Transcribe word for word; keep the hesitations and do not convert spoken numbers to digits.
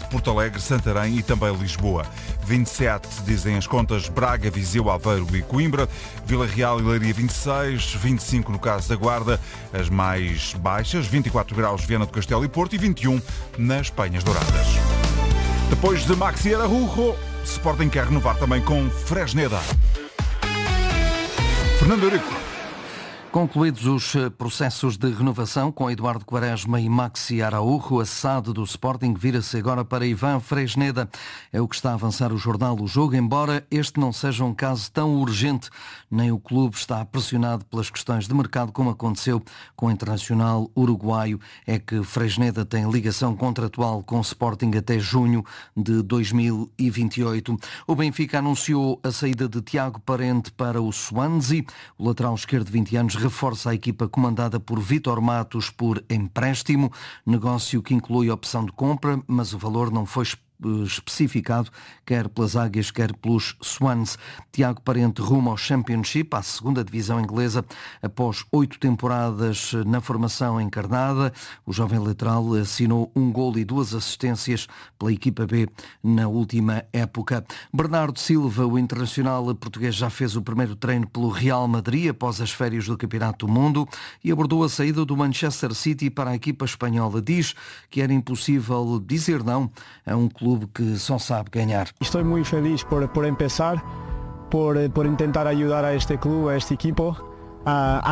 Porto Alegre, Santarém e também Lisboa. vinte e sete, dizem as contas, Braga, Viseu, Aveiro e Coimbra. Vila Real e Leiria vinte e seis, vinte e cinco no caso da Guarda, as mais baixas, vinte e quatro graus Viana do Castelo e Porto e vinte e um nas Penhas Douradas. Depois de Maxi Araújo, Sporting quer renovar também com Fresneda. Fernando Eurico. Concluídos os processos de renovação com Eduardo Quaresma e Maxi Araújo, a S A D do Sporting vira-se agora para Ivan Fresneda. É o que está a avançar o jornal O Jogo, embora este não seja um caso tão urgente. Nem o clube está pressionado pelas questões de mercado, como aconteceu com o internacional uruguaio. É que Fresneda tem ligação contratual com o Sporting até junho de dois mil e vinte e oito. O Benfica anunciou a saída de Tiago Parente para o Swansea. O lateral esquerdo de vinte anos reforça a equipa comandada por Vítor Matos por empréstimo, negócio que inclui a opção de compra, mas o valor não foi especificado, quer pelas Águias, quer pelos Swans. Tiago Parente rumo ao Championship, à segunda divisão inglesa, após oito temporadas na formação encarnada. O jovem lateral assinou um golo e duas assistências pela equipa B na última época. Bernardo Silva, o internacional português, já fez o primeiro treino pelo Real Madrid após as férias do Campeonato do Mundo e abordou a saída do Manchester City para a equipa espanhola. Diz que era impossível dizer não a um clube que só sabe ganhar. Estou muito feliz por, por empezar, por, por tentar ajudar a este clube, a este equipo, a, a